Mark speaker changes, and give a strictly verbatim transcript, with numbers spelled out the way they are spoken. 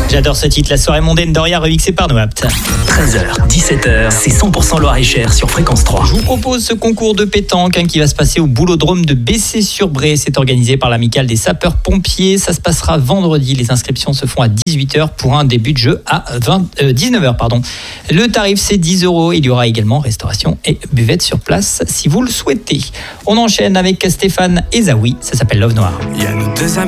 Speaker 1: J'adore ce titre, la soirée mondaine d'Oria remixée par Noapt.
Speaker 2: treize heures, dix-sept heures, c'est cent pour cent Loir-et-Cher sur Fréquence trois.
Speaker 1: Je vous propose ce concours de pétanque hein, qui va se passer au Boulodrome de Bessé-sur-Bray. C'est organisé par l'amicale des sapeurs-pompiers. Ça se passera vendredi. Les inscriptions se font à dix-huit heures pour un début de jeu à vingt, euh, dix-neuf heures. Pardon. Le tarif, c'est dix euros. Il y aura également restauration et buvette sur place si vous le souhaitez. On enchaîne avec Stéphane et Zawi. Ça s'appelle Love Noir.
Speaker 3: Il y a nos deux amis.